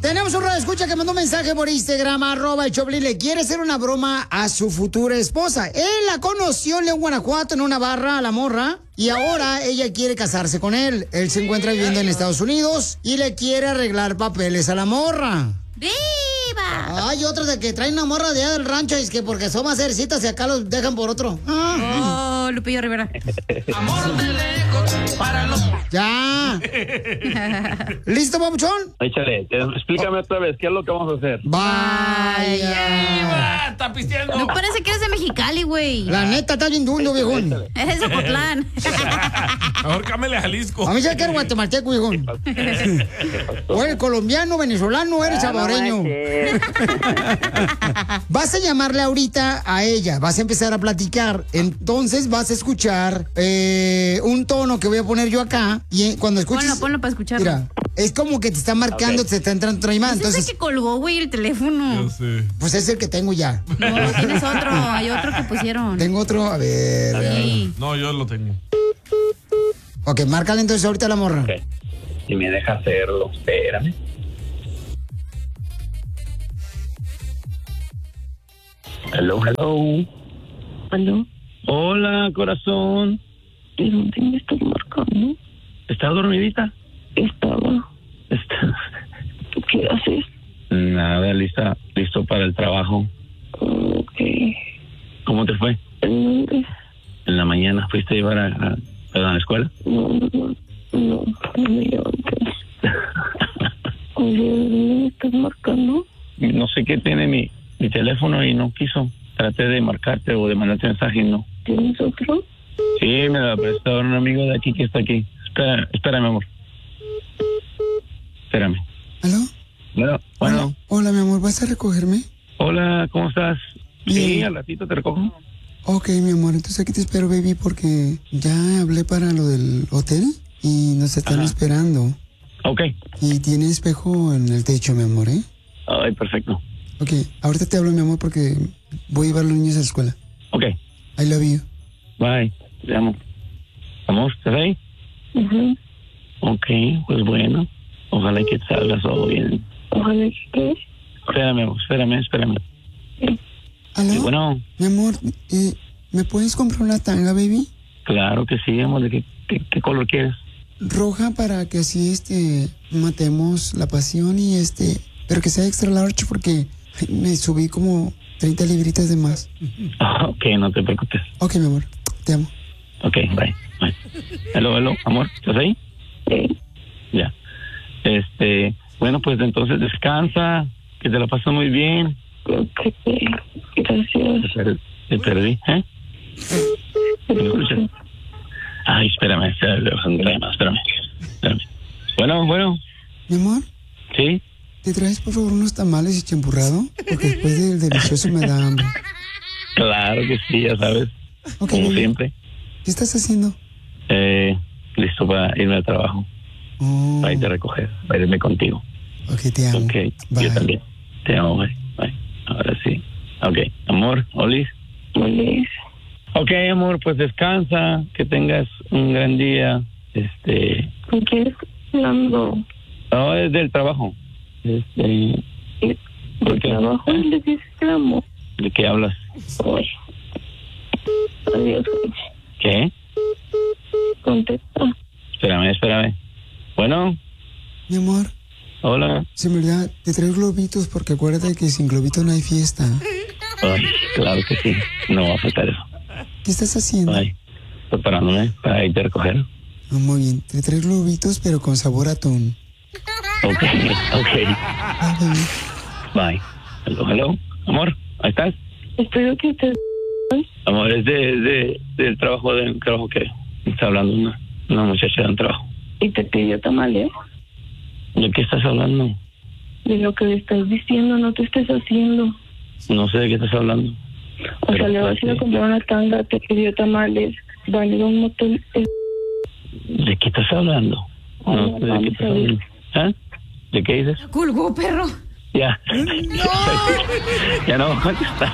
Tenemos un radioescucha que mandó un mensaje por Instagram, @el_Choplin. Le quiere hacer una broma a su futura esposa. Él la conoció en León, Guanajuato, en una barra, a la morra. Y ahora ella quiere casarse con él. Él se encuentra viviendo en Estados Unidos y le quiere arreglar papeles a la morra. ¡Viva! Hay otros de que traen una morra de allá del rancho y es que porque son más cercitas y acá los dejan por otro. Oh, Lupillo Rivera. Amor de lejos para los... ¡Ya! ¿Listo, papuchón? Échale, explícame otra vez, ¿qué es lo que vamos a hacer? ¡Vaya! ¡Está pisteando! No parece que eres de Mexicali, güey. La neta, está bien duro, viejón. Eres de Ocotlán. Mejor cámele a Jalisco. A mí se quiere guatemalteco, viejón. O eres colombiano, venezolano, eres salvadoreño. Vas a llamarle ahorita a ella, vas a empezar a platicar. Entonces vas a escuchar un tono que voy a poner yo acá. Y cuando escuches... Ponlo para escucharlo. Mira, es como que te está marcando, te está entrando otra llamada. Ese es Entonces, el que colgó, güey, el teléfono. Yo sé. pues es el que tengo ya. No, tienes otro. Hay otro que pusieron. Tengo otro, a ver. Sí. No, yo lo tengo. Ok, márcale entonces ahorita a la morra. Ok. Si me deja hacerlo, espérame. Hello, hello. ¿Aló? Hola, corazón. ¿De dónde me estás marcando? ¿Estás dormidita? Estaba. ¿Qué haces? Nada, listo para el trabajo. Ok. ¿Cómo te fue? ¿En dónde? En la mañana fuiste a llevar a la escuela. No me levanté. Oye, ¿de dónde me estás marcando? No sé qué tiene mi teléfono y no quiso. Traté de marcarte o de mandarte mensaje y no. ¿Tienes otro? Sí, me lo prestó un amigo de aquí que está aquí. Espérame, amor. Espérame. ¿Aló? Bueno. Hola, mi amor, ¿vas a recogerme? Hola, ¿cómo estás? Bien. Sí, al ratito te recojo. Ok, mi amor, entonces aquí te espero, baby, porque ya hablé para lo del hotel y nos están esperando. Ok. Y tiene espejo en el techo, mi amor, ¿eh? Ay, perfecto. Ok, ahorita te hablo, mi amor, porque voy a llevar a los niños a la escuela. Ok. I love you. Bye. Te amo. Amor, ¿estás ahí? Ajá. Ok, pues bueno. Ojalá que te salgas todo bien. Ojalá que... Espérame, amor, espérame. ¿Aló? Sí, bueno, Mi amor, ¿me puedes comprar una tanga, baby? claro que sí, amor. ¿De qué color quieres? Roja para que así, matemos la pasión y pero que sea extra large porque me subí como 30 libritas de más. Ok, no te preocupes. Ok, mi amor, te amo. Ok, bye. Hello, amor, ¿estás ahí? Sí. Ya. Bueno, pues entonces descansa, que te la pasas muy bien. Ok. Gracias. Te perdí, ¿eh? ¿Me escuchas? Ay, espérame. Bueno. Mi amor, ¿Sí? ¿te traes por favor unos tamales y champurrado? Porque después del delicioso me da hambre. Claro que sí, ya sabes. Ok, Como baby. siempre. ¿Qué estás haciendo? Listo para irme al trabajo. Oh, Para irte a recoger, para irme contigo. ok, te amo. Ok, Bye. yo también. Te amo, bye. Ahora sí. Ok, amor, Olis. Olis. Ok, amor, pues descansa, que tengas un gran día. ¿Con quién estás hablando? No, es del trabajo. ¿De ¿Por qué? trabajo? ¿Le dices que amo? ¿De qué hablas? Oye. Adiós. ¿Qué? Contesta. Espérame. Bueno, Mi amor, hola. si en verdad te traigo globitos porque acuérdate que sin globito no hay fiesta. Ay, claro que sí, no va a faltar eso. ¿Qué estás haciendo? Ay, preparándome para irte a recoger. Ah, muy bien, te traigo globitos pero con sabor a atún. Ok. Ay, baby. Bye. Hello. Amor, ¿ahí estás? Espero que te... Amor, es del trabajo que está hablando una muchacha de un trabajo. Y te pidió tamales. ¿De qué estás hablando? De lo que le estás diciendo, no te estés haciendo. No sé de qué estás hablando. O sea, le vas a ir a comprar una tanga, te pidió tamales, van a ir a un motel. ¿De qué estás hablando? No sé de qué estás hablando. ¿Ah? ¿De qué dices? Colgó, perro. Ya. Ya no voy a contestar.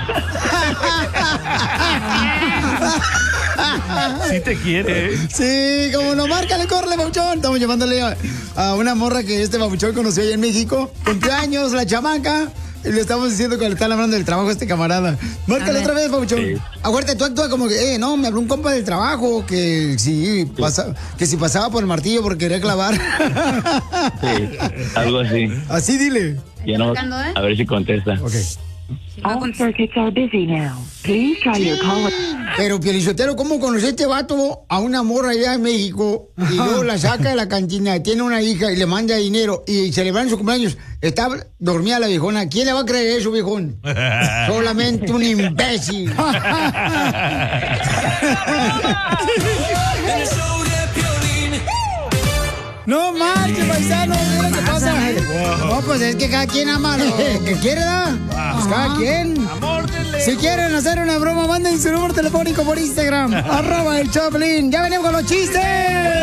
Sí te quiere. Sí, como no, márcale, córrele, babuchón. Estamos llamándole a una morra que este babuchón conoció allá en México. Cumpleaños, la chamaca. Y le estamos diciendo que le están hablando del trabajo a este camarada. Márcale otra vez, babuchón. Sí. Acuérdate, tú actúa como que, no, me habló un compa del trabajo que si pasaba por el martillo porque quería clavar. Sí, algo así. Así dile. Ya no, Marcando, ¿eh? a ver si contesta. Ok. All circuits are busy now. Please try your call. Pero, Pielizotero, ¿cómo conoció este vato a una morra allá en México? Y luego la saca de la cantina, tiene una hija y le manda dinero y celebran su cumpleaños. Está dormida la viejona. ¿Quién le va a creer eso, viejón? Solamente un imbécil. No marches, paisano, mira qué pasa. No, pues es que cada quien ama lo que quiere, ¿da? Pues cada quien. Amor de lejos. Si quieren hacer una broma, manden su número telefónico por Instagram. @el Choplin. Ya venimos con los chistes.